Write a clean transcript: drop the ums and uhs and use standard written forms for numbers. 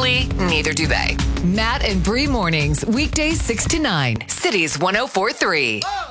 Honestly, neither do they. Matt and Bree mornings, weekdays 6 to 9. Cities 104.3.